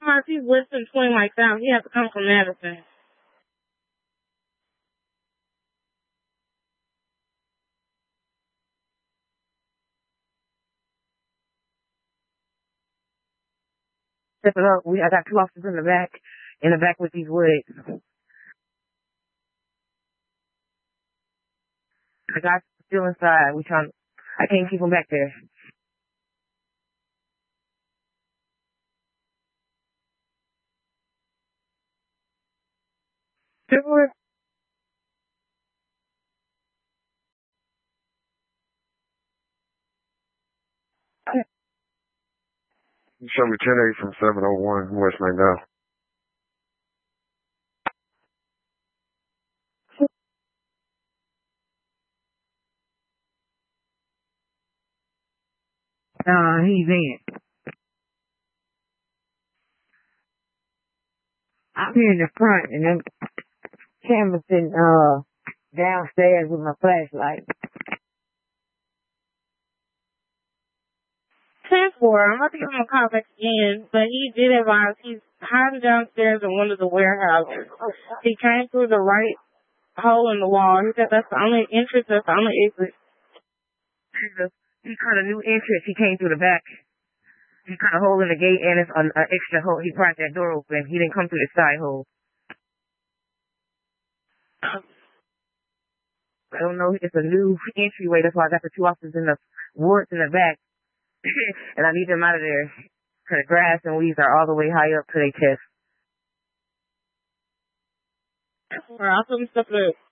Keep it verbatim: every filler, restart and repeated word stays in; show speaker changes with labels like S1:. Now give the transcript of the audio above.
S1: Because he's listed between like that, he has to come from Madison.
S2: Step it up. We I got two officers in the back, in the back with these woods. The guy's still inside. We trying. I can't keep him back there. Sure.
S3: You show me ten eight from seven oh one West McDowell.
S2: Uh, he's in. I'm here in the front, and I'm canvassing uh downstairs with my flashlight.
S1: ten four, I'm about to give him a call back again, but he did advise he's hiding downstairs in one of the warehouses. He came through the right hole in the wall. He said that's the only entrance, that's the only exit.
S2: He cut a new entrance. He came through the back. He cut a hole in the gate, and it's an, an extra hole. He pried that door open. He didn't come through the side hole. I don't know. It's a new entryway. That's why I got the two officers in the woods in the back. And I need them out of there. Because the grass and weeds are all the way high up to their chest.
S1: Or I'll put him stuff up.